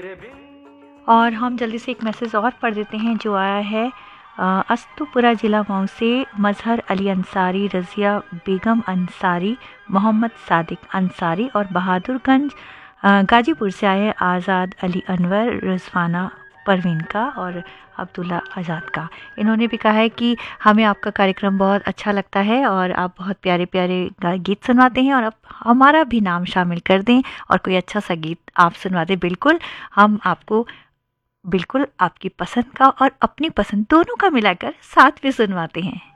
और हम जल्दी से एक मैसेज और पढ़ देते हैं जो आया है अस्तुपुरा जिला मऊ से मजहर अली अंसारी, रज़िया बेगम अंसारी, मोहम्मद सादिक अंसारी और बहादुरगंज गाजीपुर से आए आज़ाद अली अनवर, रिजवाना परवीन का और अब्दुल्ला आज़ाद का। इन्होंने भी कहा है कि हमें आपका कार्यक्रम बहुत अच्छा लगता है और आप बहुत प्यारे प्यारे गीत सुनवाते हैं और आप हमारा भी नाम शामिल कर दें और कोई अच्छा सा गीत आप सुनवा दें। बिल्कुल, हम आपको बिल्कुल आपकी पसंद का और अपनी पसंद दोनों का मिलाकर साथ में सुनवाते हैं।